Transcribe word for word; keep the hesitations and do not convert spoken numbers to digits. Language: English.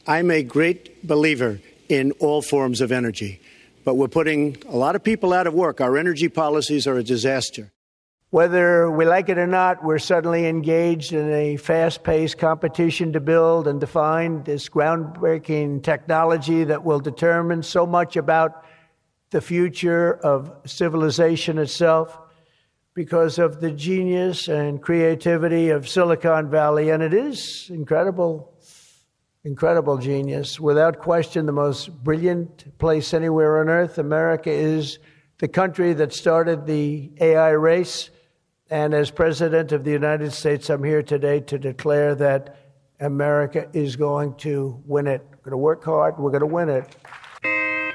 I'm a great believer in all forms of energy, but we're putting a lot of people out of work. Our energy policies are a disaster. Whether we like it or not, we're suddenly engaged in a fast-paced competition to build and define this groundbreaking technology that will determine so much about the future of civilization itself because of the genius and creativity of Silicon Valley. And it is incredible, incredible genius. Without question, the most brilliant place anywhere on earth. America is the country that started the A I race. And as President of the United States, I'm here today to declare that America is going to win it. We're going to work hard. We're going to win it.